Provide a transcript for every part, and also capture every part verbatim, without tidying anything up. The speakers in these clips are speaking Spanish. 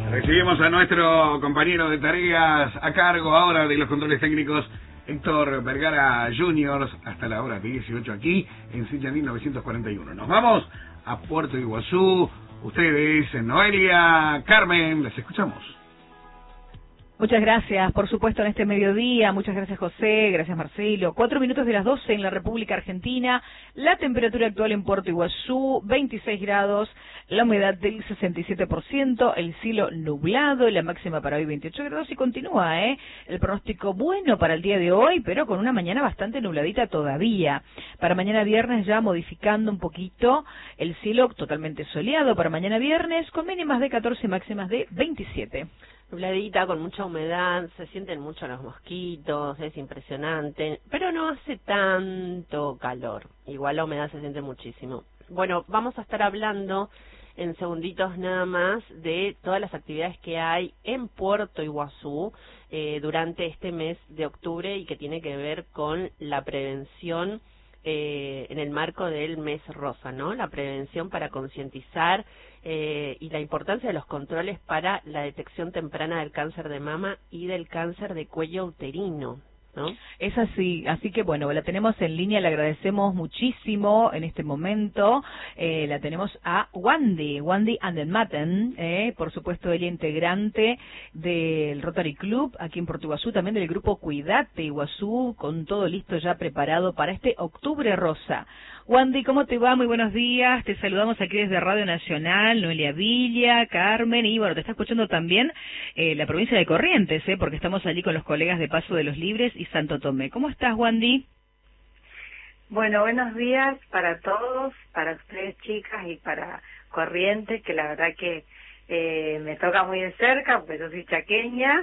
Recibimos a nuestro compañero de tareas a cargo ahora de los controles técnicos, Héctor Vergara junior, hasta la hora dieciocho aquí en Cintia mil novecientos cuarenta y uno. Nos vamos a Puerto Iguazú. Ustedes, Noelia, Carmen, les escuchamos. Muchas gracias, por supuesto, en este mediodía. Muchas gracias, José. Gracias, Marcelo. Cuatro minutos de las doce en la República Argentina. La temperatura actual en Puerto Iguazú, veintiséis grados. La humedad del sesenta y siete por ciento. El cielo nublado. La máxima para hoy, veintiocho grados. Y continúa, ¿eh? El pronóstico bueno para el día de hoy, pero con una mañana bastante nubladita todavía. Para mañana viernes ya modificando un poquito. El cielo totalmente soleado para mañana viernes, con mínimas de catorce y máximas de veintisiete. Nubladita, con mucha humedad, se sienten mucho los mosquitos, es impresionante, pero no hace tanto calor, igual la humedad se siente muchísimo. Bueno, vamos a estar hablando en segunditos nada más de todas las actividades que hay en Puerto Iguazú eh, durante este mes de octubre y que tiene que ver con la prevención eh, en el marco del mes rosa, ¿no? La prevención para concientizar Eh, y la importancia de los controles para la detección temprana del cáncer de mama y del cáncer de cuello uterino, ¿no? Es así, así que bueno, la tenemos en línea, le agradecemos muchísimo en este momento, eh, la tenemos a Wandy, Wandy Andermatten, eh, por supuesto ella integrante del Rotary Club aquí en Puerto Iguazú, también del grupo Cuidate Iguazú, con todo listo ya preparado para este octubre rosa. Wandy, ¿cómo te va? Muy buenos días, te saludamos aquí desde Radio Nacional, Noelia Villa, Carmen, y bueno, te está escuchando también eh, la provincia de Corrientes, eh, porque estamos allí con los colegas de Paso de los Libres y Santo Tomé. ¿Cómo estás, Wandy? Bueno, buenos días para todos, para ustedes chicas y para Corrientes, que la verdad que eh, me toca muy de cerca, porque yo soy chaqueña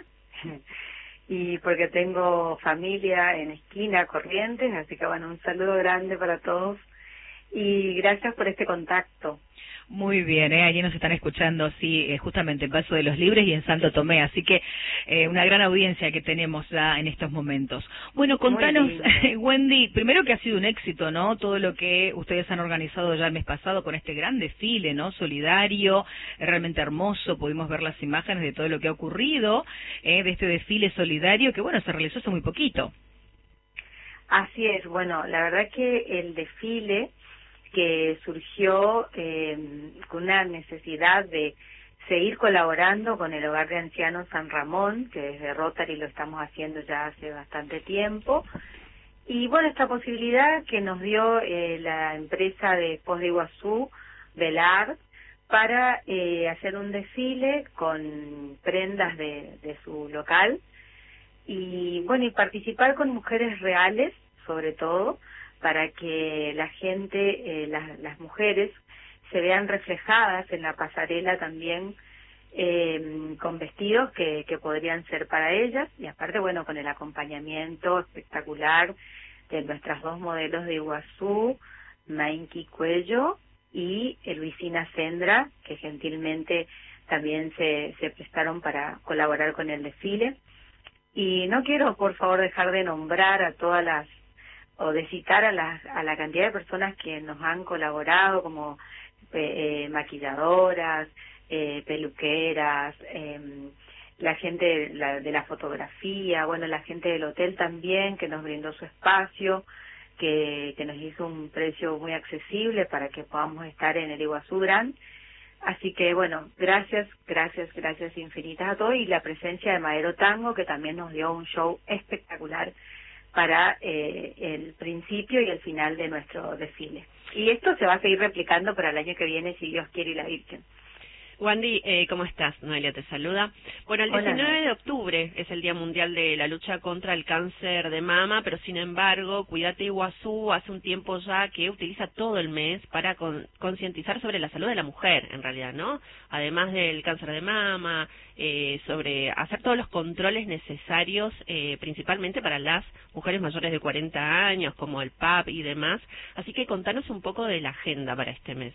y porque tengo familia en esquina Corrientes, así que bueno, un saludo grande para todos y gracias por este contacto. Muy bien, ¿eh? Allí nos están escuchando, sí, eh, justamente en Paso de los Libres y en Santo Tomé, así que eh, una gran audiencia que tenemos ya en estos momentos. Bueno, contanos, Wandy, primero que ha sido un éxito, ¿no? Todo lo que ustedes han organizado ya el mes pasado con este gran desfile, ¿no? Solidario, realmente hermoso, pudimos ver las imágenes de todo lo que ha ocurrido, eh, de este desfile solidario, que bueno, se realizó hace muy poquito. Así es, bueno, la verdad que el desfile que surgió eh, con una necesidad de seguir colaborando con el Hogar de Ancianos San Ramón, que desde Rotary lo estamos haciendo ya hace bastante tiempo, y bueno, esta posibilidad que nos dio eh, la empresa de Foz de Iguazú, Velar, para eh, hacer un desfile con prendas de, de su local, y bueno, y participar con mujeres reales, sobre todo, para que la gente, eh, las, las mujeres, se vean reflejadas en la pasarela también eh, con vestidos que, que podrían ser para ellas, y aparte, bueno, con el acompañamiento espectacular de nuestras dos modelos de Iguazú, Mainki Cuello y Luisina Sendra, que gentilmente también se, se prestaron para colaborar con el desfile. Y no quiero, por favor, dejar de nombrar a todas las o de citar a la, a la cantidad de personas que nos han colaborado, como eh, maquilladoras, eh, peluqueras, eh, la gente de la, de la fotografía, bueno, la gente del hotel también, que nos brindó su espacio, que, que nos hizo un precio muy accesible para que podamos estar en el Iguazú Gran. Así que, bueno, gracias, gracias, gracias infinitas a todos, y la presencia de Madero Tango, que también nos dio un show espectacular para eh, el principio y el final de nuestro desfile. Y esto se va a seguir replicando para el año que viene, si Dios quiere y la Virgen. Wandy, eh, ¿cómo estás? Noelia te saluda. Bueno, el diecinueve de octubre es el Día Mundial de la Lucha contra el Cáncer de Mama, pero sin embargo, Cuidate Iguazú hace un tiempo ya que utiliza todo el mes para con, concientizar sobre la salud de la mujer, en realidad, ¿no? Además del cáncer de mama, eh, sobre hacer todos los controles necesarios, eh, principalmente para las mujeres mayores de cuarenta años, como el P A P y demás. Así que contanos un poco de la agenda para este mes.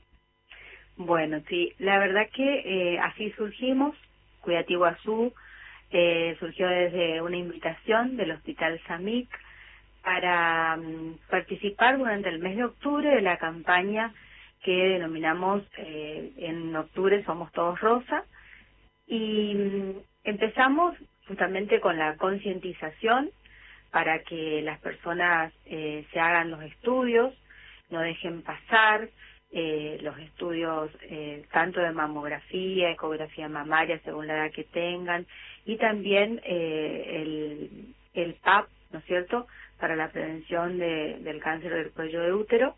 Bueno, sí, la verdad que eh, así surgimos. Cuidate Iguazú eh, surgió desde una invitación del Hospital SAMIC para um, participar durante el mes de octubre de la campaña que denominamos eh, en octubre Somos Todos Rosa, Y mm, empezamos justamente con la concientización para que las personas eh, se hagan los estudios, no dejen pasar eh, los estudios eh, tanto de mamografía, ecografía mamaria según la edad que tengan, y también eh, el, el P A P, ¿no es cierto?, para la prevención de, del cáncer del cuello de útero.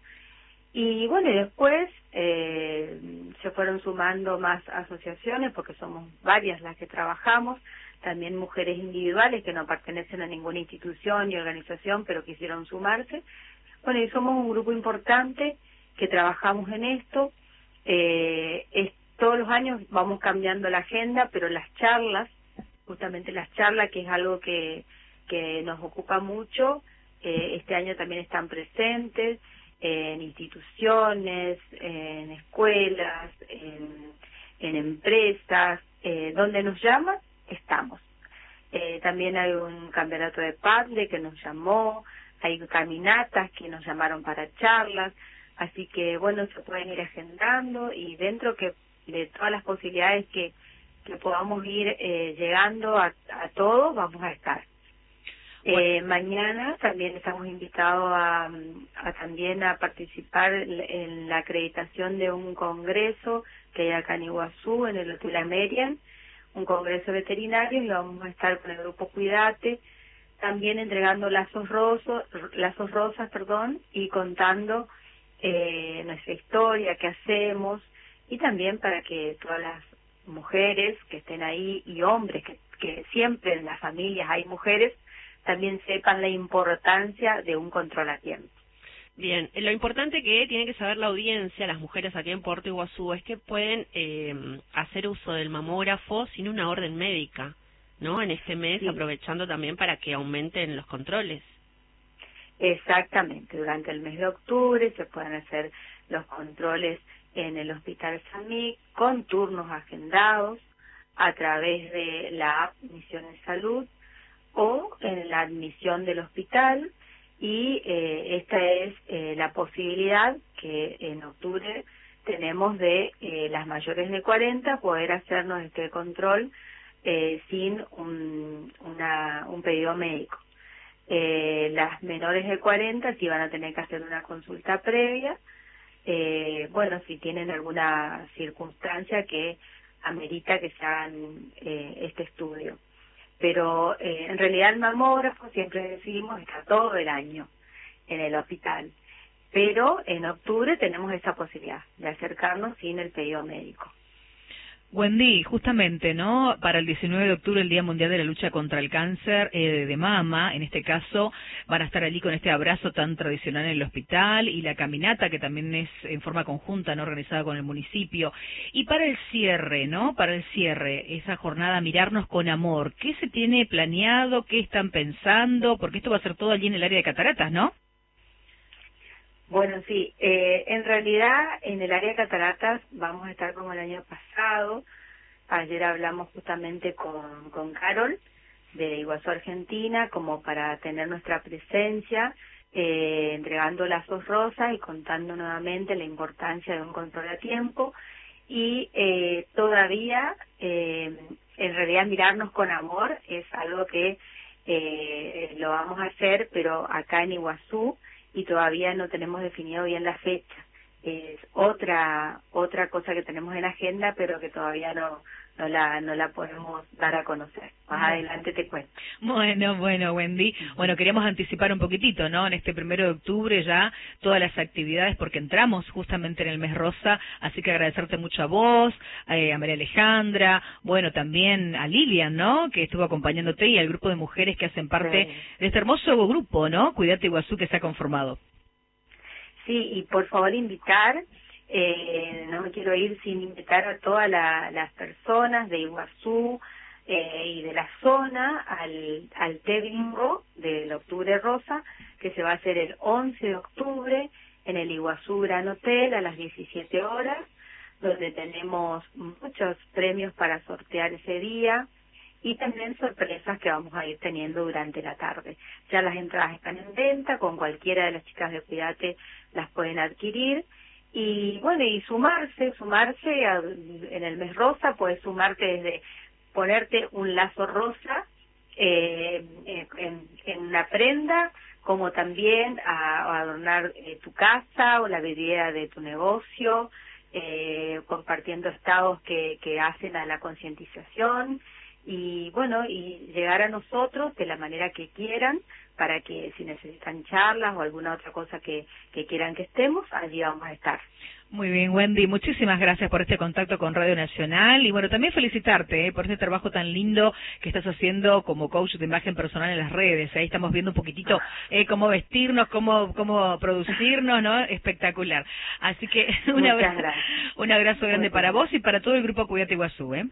Y bueno, y después eh, se fueron sumando más asociaciones, porque somos varias las que trabajamos, también mujeres individuales que no pertenecen a ninguna institución ni organización, pero quisieron sumarse. Bueno, y somos un grupo importante que trabajamos en esto. Eh, es, todos los años vamos cambiando la agenda, pero las charlas, justamente las charlas, que es algo que, que nos ocupa mucho, eh, este año también están presentes en instituciones, en escuelas, en, en empresas, eh, donde nos llaman, estamos. Eh, también hay un campeonato de padre que nos llamó, hay caminatas que nos llamaron para charlas, así que bueno, se pueden ir agendando, y dentro que de todas las posibilidades que, que podamos ir eh, llegando a, a todos, vamos a estar. Eh, mañana también estamos invitados a, a también a participar en la acreditación de un congreso que hay acá en Iguazú, en el Hotel Amerian, un congreso veterinario, y vamos a estar con el grupo Cuidate, también entregando lazos rosas, lazos rosas, perdón, y contando eh, nuestra historia, qué hacemos, y también para que todas las mujeres que estén ahí, y hombres, que, que siempre en las familias hay mujeres, también sepan la importancia de un control a tiempo. Bien, lo importante que tiene que saber la audiencia, las mujeres aquí en Puerto Iguazú, es que pueden eh, hacer uso del mamógrafo sin una orden médica, ¿no? En este mes, sí, aprovechando también para que aumenten los controles. Exactamente, durante el mes de octubre se pueden hacer los controles en el Hospital Samig con turnos agendados a través de la app Misiones Salud o en la admisión del hospital, y eh, esta es eh, la posibilidad que en octubre tenemos de eh, las mayores de cuarenta poder hacernos este control eh, sin un, una, un pedido médico. Eh, las menores de cuarenta sí van a tener que hacer una consulta previa, eh, bueno, si tienen alguna circunstancia que amerita que se hagan eh, este estudio. Pero eh, en realidad el mamógrafo, siempre decimos, está todo el año en el hospital. Pero en octubre tenemos esa posibilidad de acercarnos sin el pedido médico. Wendy, justamente, ¿no? Para el diecinueve de octubre, el Día Mundial de la Lucha contra el Cáncer eh, de Mama, en este caso, van a estar allí con este abrazo tan tradicional en el hospital, y la caminata, que también es en forma conjunta, ¿no?, organizada con el municipio. Y para el cierre, ¿no? Para el cierre, esa jornada Mirarnos con Amor, ¿qué se tiene planeado? ¿Qué están pensando? Porque esto va a ser todo allí en el área de Cataratas, ¿no? Bueno, sí, eh, en realidad en el área de Cataratas vamos a estar como el año pasado. Ayer hablamos justamente con, con Carol de Iguazú, Argentina, como para tener nuestra presencia, eh, entregando lazos rosas y contando nuevamente la importancia de un control a tiempo. Y eh, todavía, eh, en realidad, Mirarnos con Amor es algo que eh, lo vamos a hacer, pero acá en Iguazú, y todavía no tenemos definido bien la fecha. Es otra otra cosa que tenemos en la agenda, pero que todavía no no la no la podemos dar a conocer. Más adelante te cuento. Bueno, bueno, Wendy. Bueno, queríamos anticipar un poquitito, ¿no? En este primero de octubre ya todas las actividades, porque entramos justamente en el mes rosa, así que agradecerte mucho a vos, eh, a María Alejandra, bueno, también a Lilian, ¿no?, que estuvo acompañándote, y al grupo de mujeres que hacen parte sí. de este hermoso grupo, ¿no?, Cuidate Iguazú, que se ha conformado. Sí, y por favor invitar, eh, no me quiero ir sin invitar a todas la, las personas de Iguazú eh, y de la zona al, al té bingo del Octubre Rosa, que se va a hacer el once de octubre en el Iguazú Gran Hotel a las diecisiete horas, donde tenemos muchos premios para sortear ese día, y también sorpresas que vamos a ir teniendo durante la tarde. Ya las entradas están en venta, con cualquiera de las chicas de Cuidate las pueden adquirir, y bueno, y sumarse, sumarse a, en el mes rosa, puedes sumarte desde ponerte un lazo rosa eh, en, en una prenda, como también a, a adornar eh, tu casa o la vidriera de tu negocio, eh, compartiendo estados que, que hacen a la concientización, y bueno, y llegar a nosotros de la manera que quieran, para que si necesitan charlas o alguna otra cosa que, que quieran que estemos, allí vamos a estar. Muy bien, Wendy, muchísimas gracias por este contacto con Radio Nacional y bueno, también felicitarte eh, por este trabajo tan lindo que estás haciendo como coach de imagen personal en las redes. Ahí estamos viendo un poquitito eh, cómo vestirnos, cómo cómo producirnos, ¿no? Espectacular. Así que un abrazo, un abrazo grande para vos y para todo el grupo Cuídate Iguazú, ¿eh?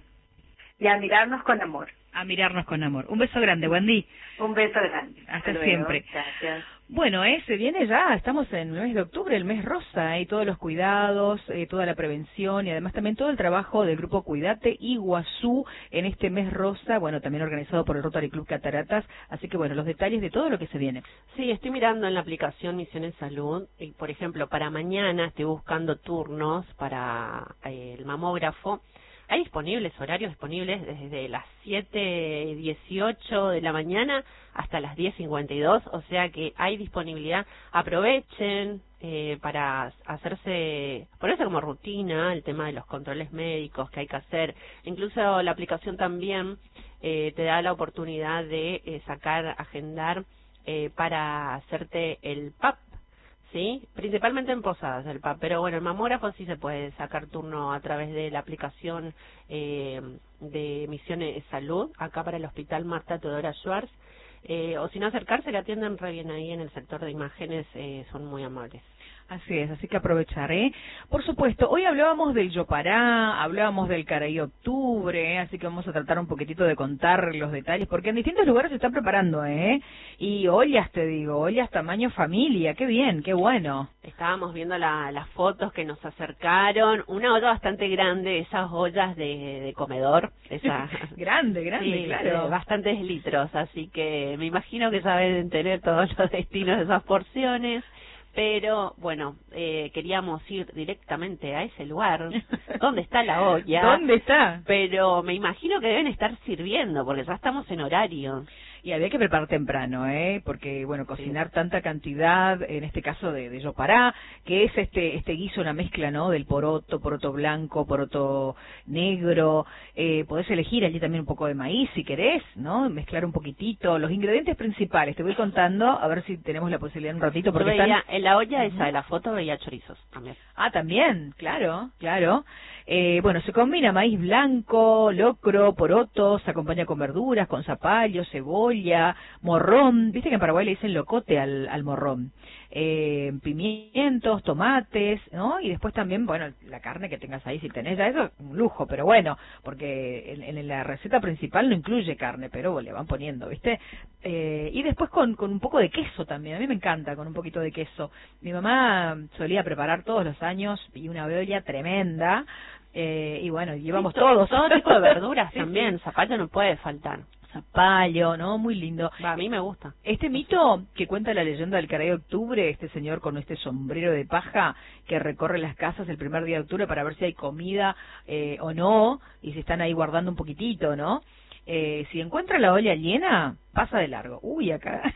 Y a mirarnos con amor. A mirarnos con amor. Un beso grande, Wendy. Un beso grande. Hasta, Hasta siempre. Luego. Gracias. Bueno, eh, se viene ya, estamos en el mes de octubre, el mes rosa, y eh, todos los cuidados, eh, toda la prevención y además también todo el trabajo del grupo Cuídate Iguazú en este mes rosa, bueno, también organizado por el Rotary Club Cataratas, así que bueno, los detalles de todo lo que se viene. Sí, estoy mirando en la aplicación Misiones Salud, y por ejemplo, para mañana estoy buscando turnos para eh, el mamógrafo. Hay disponibles, horarios disponibles desde las siete dieciocho de la mañana hasta las diez cincuenta y dos, o sea que hay disponibilidad. Aprovechen eh, para hacerse, ponerse como rutina el tema de los controles médicos que hay que hacer. Incluso la aplicación también eh, te da la oportunidad de eh, sacar, agendar eh, para hacerte el P A P. Sí, principalmente en Posadas el P A P, pero bueno, el mamógrafo sí se puede sacar turno a través de la aplicación eh, de Misiones Salud, acá para el Hospital Marta Teodora Schwartz, eh, o si no acercarse, le atienden re bien ahí en el sector de imágenes, eh, son muy amables. Así es, así que aprovecharé. Por supuesto, hoy hablábamos del Yopará, hablábamos del Caraí Octubre, así que vamos a tratar un poquitito de contar los detalles, porque en distintos lugares se están preparando, ¿eh? Y ollas, te digo, ollas tamaño familia, qué bien, qué bueno. Estábamos viendo la, las fotos que nos acercaron, una olla bastante grande, esas ollas de, de comedor, esa grande, grande, sí, claro. De bastantes litros, así que me imagino que saben tener todos los destinos de esas porciones. Pero, bueno, eh, queríamos ir directamente a ese lugar, ¿dónde está la olla? ¿Dónde está? Pero me imagino que deben estar sirviendo, porque ya estamos en horario. Y había que preparar temprano, ¿eh? Porque, bueno, cocinar sí. tanta cantidad, en este caso de, de yopará, que es este este guiso, una mezcla, ¿no? Del poroto, poroto blanco, poroto negro. Eh, podés elegir allí también un poco de maíz, si querés, ¿no? Mezclar un poquitito. Los ingredientes principales, te voy contando, a ver si tenemos la posibilidad en un ratito. Porque veía, están... en la olla esa de la foto veía chorizos también. Ah, también, claro, claro. Eh, bueno, se combina maíz blanco, locro, porotos, se acompaña con verduras, con zapallo, cebolla, morrón. Viste que en Paraguay le dicen locote al, al morrón. Eh, pimientos, tomates, ¿no? Y después también, bueno, la carne que tengas ahí, si tenés ya eso, un lujo, pero bueno, porque en, en la receta principal no incluye carne, pero bueno, le van poniendo, ¿viste? Eh, y después con, con un poco de queso también, a mí me encanta con un poquito de queso. Mi mamá solía preparar todos los años y una olla tremenda, eh, y bueno, llevamos sí, todos. Todo tipo de verduras sí, también, sí. Zapallo no puede faltar. Zapallo, ¿no? Muy lindo. Va, a mí me gusta. Este mito que cuenta la leyenda del Caraí Octubre, este señor con este sombrero de paja que recorre las casas el primer día de octubre para ver si hay comida eh, o no, y si están ahí guardando un poquitito, ¿no? Eh, si encuentra la olla llena, pasa de largo. Uy, acá...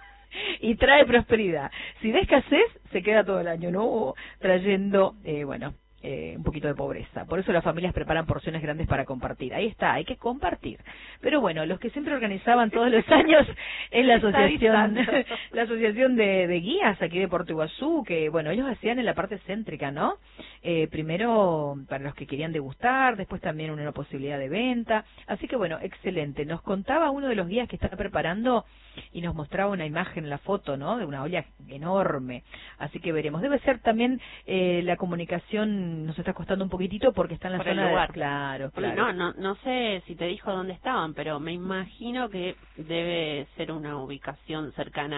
y trae prosperidad. Si ve escasez, se queda todo el año, ¿no? Trayendo, eh, bueno... Eh, un poquito de pobreza. Por eso las familias preparan porciones grandes para compartir. Ahí está, hay que compartir. Pero bueno, los que siempre organizaban todos los años es la asociación, la asociación de, de guías aquí de Puerto Iguazú, que bueno, ellos hacían en la parte céntrica, ¿no? Eh, primero para los que querían degustar, después también una posibilidad de venta. Así que bueno, excelente. Nos contaba uno de los guías que está preparando y nos mostraba una imagen, la foto, ¿no? De una olla enorme. Así que veremos. Debe ser también eh, la comunicación nos está costando un poquitito porque está en la por zona el lugar. De... Claro, claro. No, no, no sé si te dijo dónde estaban, pero me imagino que debe ser una ubicación cercana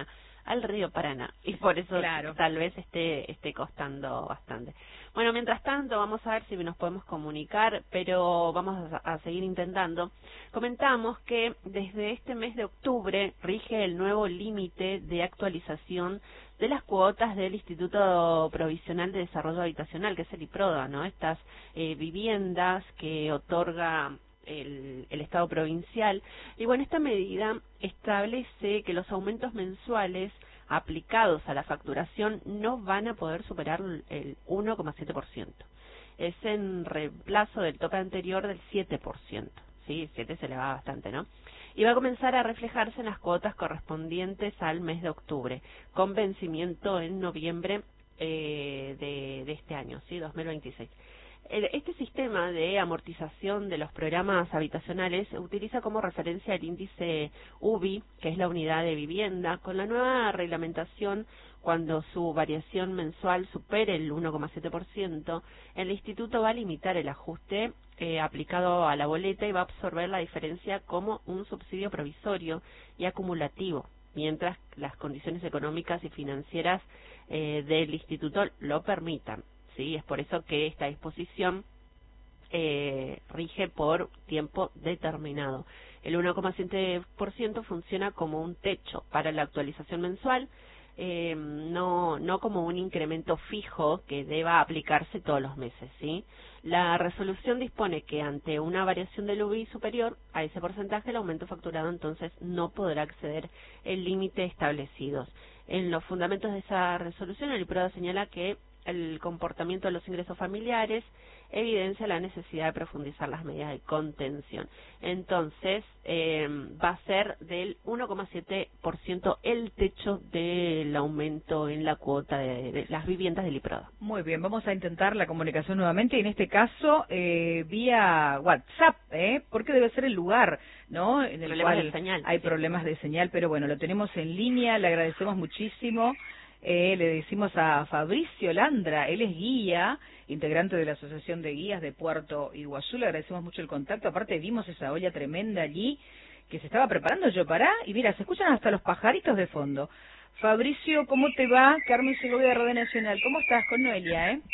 al río Paraná, y por eso claro. tal vez esté esté costando bastante. Bueno, mientras tanto vamos a ver si nos podemos comunicar, pero vamos a, a seguir intentando. Comentamos que desde este mes de octubre rige el nuevo límite de actualización de las cuotas del Instituto Provisional de Desarrollo Habitacional, que es el IPRODA, ¿no? Estas eh, viviendas que otorga el, el Estado provincial. Y bueno, esta medida establece que los aumentos mensuales aplicados a la facturación no van a poder superar el uno coma siete por ciento. Es en reemplazo del tope anterior del siete por ciento. Sí, siete se le va bastante, ¿no? Y va a comenzar a reflejarse en las cuotas correspondientes al mes de octubre, con vencimiento en noviembre eh, de, de este año, ¿sí? dos mil veintiséis. Este sistema de amortización de los programas habitacionales utiliza como referencia el índice U B I, que es la unidad de vivienda. Con la nueva reglamentación, cuando su variación mensual supere el uno coma siete por ciento, el instituto va a limitar el ajuste eh, aplicado a la boleta y va a absorber la diferencia como un subsidio provisorio y acumulativo, mientras las condiciones económicas y financieras eh, del instituto lo permitan. Sí, es por eso que esta disposición eh, rige por tiempo determinado. El uno coma siete por ciento funciona como un techo para la actualización mensual, eh, no, no como un incremento fijo que deba aplicarse todos los meses, ¿sí? La resolución dispone que ante una variación del U B I superior a ese porcentaje, el aumento facturado entonces no podrá exceder el límite establecido. En los fundamentos de esa resolución, el IPRODA señala que el comportamiento de los ingresos familiares evidencia la necesidad de profundizar las medidas de contención. Entonces, eh, va a ser del uno coma siete por ciento el techo del aumento en la cuota de, de las viviendas del IPRODA. Muy bien, vamos a intentar la comunicación nuevamente, y en este caso eh, vía WhatsApp, ¿eh? Porque debe ser el lugar, ¿no? En el Problemas cual de señal, hay sí. problemas de señal, pero bueno, lo tenemos en línea, le agradecemos muchísimo. Eh, le decimos a Fabricio Landra, él es guía, integrante de la Asociación de Guías de Puerto Iguazú, le agradecemos mucho el contacto. Aparte vimos esa olla tremenda allí que se estaba preparando Yopará, y mira, se escuchan hasta los pajaritos de fondo. Fabricio, ¿cómo te va? Carmen Segovia de Radio Nacional, ¿cómo estás? Con Noelia, ¿eh?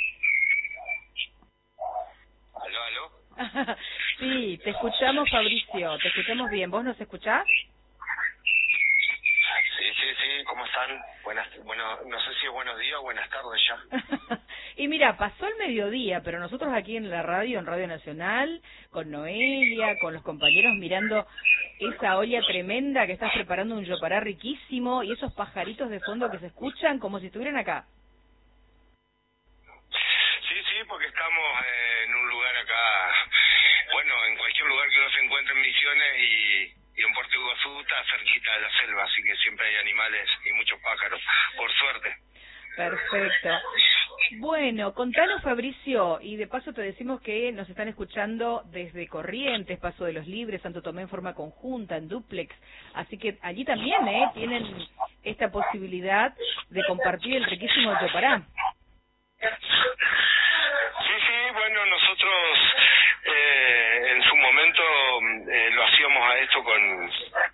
¿Aló, aló? Sí, te escuchamos, Fabricio, te escuchamos bien. ¿Vos nos escuchás? Sí, sí, sí, ¿cómo están? Buenas, bueno, no sé si es buenos días o buenas tardes ya. Y mira, pasó el mediodía, pero nosotros aquí en la radio, en Radio Nacional, con Noelia, con los compañeros mirando esa olla tremenda que estás preparando, un yopará riquísimo, y esos pajaritos de fondo que se escuchan como si estuvieran acá. Sí, sí, porque estamos eh, en un lugar acá, bueno, en cualquier lugar que uno se encuentre en Misiones y... y en Puerto Iguazú está cerquita de la selva, así que siempre hay animales y muchos pájaros, por suerte. Perfecto. Bueno, contanos, Fabricio, y de paso te decimos que nos están escuchando desde Corrientes, Paso de los Libres, Santo Tomé en forma conjunta, en dúplex, así que allí también eh, tienen esta posibilidad de compartir el riquísimo yopará. Sí, sí, bueno, nosotros eh, en su momento eh, lo hacíamos a esto con...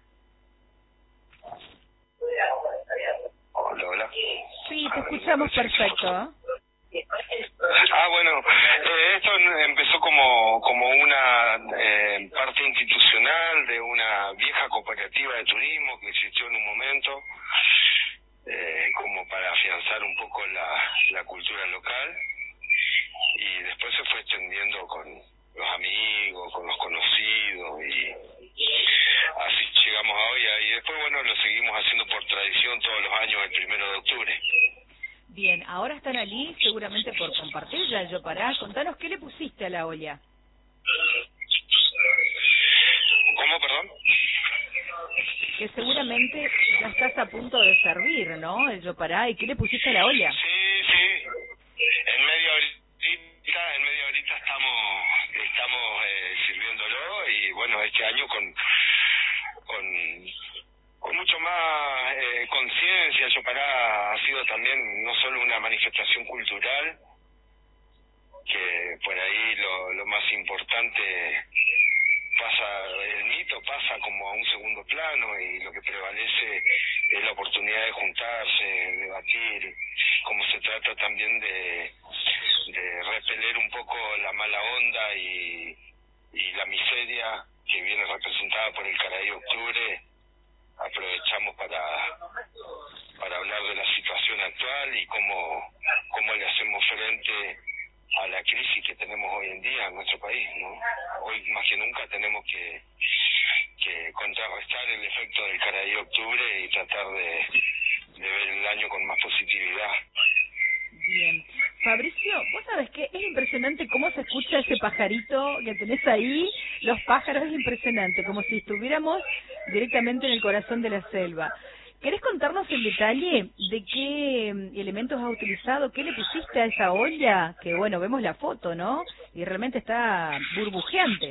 Hola, hola. Sí, te escuchamos perfecto. Ah, bueno, eh, esto empezó como como una eh, parte institucional de una vieja cooperativa de turismo que existió en un momento, eh, como para afianzar un poco la, la cultura local, y después se fue extendiendo con los amigos, con los conocidos, y así llegamos a hoy, y después, bueno, lo seguimos haciendo por tradición todos los años el primero de octubre. Bien, ahora están allí seguramente por compartir ya el yopará. Contanos, ¿qué le pusiste a la olla? ¿Cómo, perdón? Que seguramente ya estás a punto de servir, ¿no? El yopará. ¿Y qué le pusiste a la olla? Sí, sí. En media horita, en media horita estamos estamos eh, sirviéndolo, y bueno, este año con con con mucho más eh, conciencia. Yopará ha sido también no solo una manifestación cultural, que por ahí lo, lo más importante pasa, el mito pasa como a un segundo plano, y lo que prevalece es la oportunidad de juntarse, debatir, como se trata también de, de repeler un poco la mala onda y, y la miseria que viene representada por el Caraí Octubre. Aprovechamos para para hablar de la situación actual y cómo, cómo le hacemos frente a la crisis que tenemos hoy en día en nuestro país, ¿no? Hoy más que nunca tenemos que, que contrarrestar el efecto del Caraí Octubre y tratar de, de ver el año con más positividad. Bien. Fabricio, vos sabés que es impresionante cómo se escucha ese pajarito que tenés ahí, los pájaros, es impresionante, como si estuviéramos directamente en el corazón de la selva. ¿Querés contarnos en detalle de qué elementos has utilizado? ¿Qué le pusiste a esa olla? Que bueno, vemos la foto, ¿no? Y realmente está burbujeante.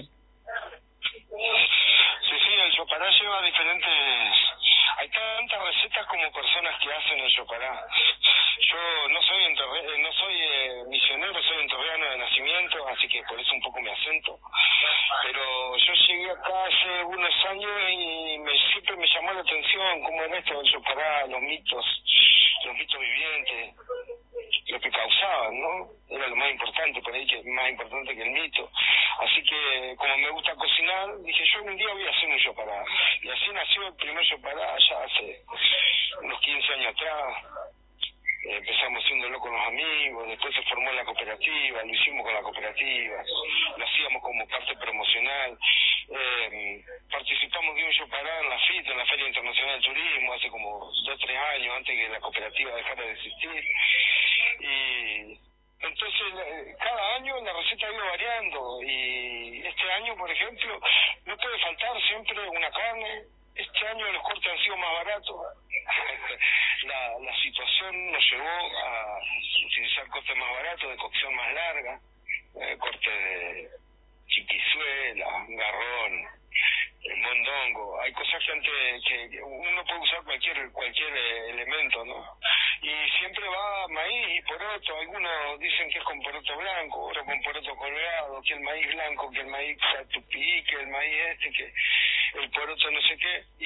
Sí, sí, el yopará lleva diferentes... Hay tantas recetas como personas que hacen el yopará. Yo no soy enterre... no soy eh, misionero, soy enterreano de nacimiento, así que por eso un poco me acento. Pero yo llegué acá hace unos años y me, siempre me llamó la atención cómo era esto del yopará, los mitos, los mitos vivientes, lo que causaban, ¿no? Era lo más importante, por ahí que más importante que el mito. Así que, como me gusta cocinar, dije yo un día voy a hacer un yopará. Y así nació el primer yopará, ya hace unos quince años atrás. Eh, empezamos haciéndolo con los amigos, después se formó la cooperativa, lo hicimos con la cooperativa, lo hacíamos como parte promocional. Eh, participamos de un yopará en la F I T, en la Feria Internacional de Turismo, hace como dos o tres años, antes que la cooperativa dejara de existir. Y entonces cada año la receta ha ido variando, y este año, por ejemplo, no puede faltar siempre una carne. Este año los cortes han sido más baratos. la, la situación nos llevó a utilizar cortes más baratos, de cocción más larga, eh, cortes de chiquizuela, garrón, el mondongo. Hay cosas que antes que uno puede usar cualquier cualquier elemento, ¿no? Y siempre va maíz y poroto. Algunos dicen que es con poroto blanco, otros con poroto colgado, que el maíz blanco, que el maíz tupí, que el maíz este, que el poroto no sé qué.